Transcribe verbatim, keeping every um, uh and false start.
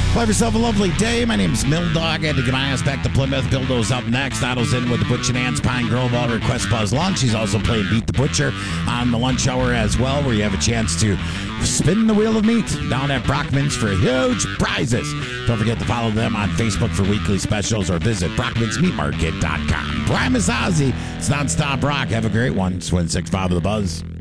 Well, have yourself a lovely day. My name's Mill Dog. I had to get my ass back to Plymouth. Bildo's up next. Otto's in with the Butch and Ann's Pine Grove All Request Buzz Lunch. He's also playing Beat the Butcher on the lunch hour as well, where you have a chance to spin the wheel of meat down at Brockman's for huge prizes. Don't forget to follow them on Facebook for weekly specials or visit brockmans meat market dot com. Primus Ozzy, it's Nonstop Rock. Have a great one. It's Twin six five of the Buzz.